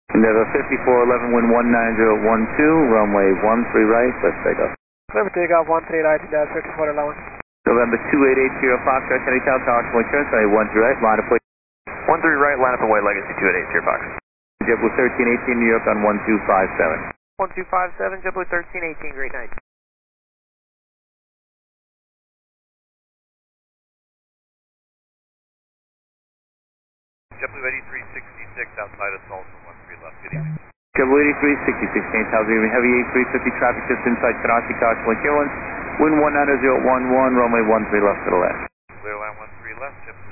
Endeavor 5411, wind 19012, runway 13 right, let's take off. November takeoff 13 right, Endeavor 5411. November 2880 Foxtrot, Kennedy Tower, Tower Point Insurance, runway 13 right, line up way. 13 right, line up and way, Legacy 2880 Fox. JetBlue 1318, New York on 1257. 1257, JetBlue 1318, great night. JetBlue 8366 outside of Tulsa, 13 left, good evening. JetBlue 8366, change Tower, heavy 8350 traffic just inside Karachi, Tower Point Insurance, wind 19011, runway 13 left to the left. Clear line 13 left, JetBlue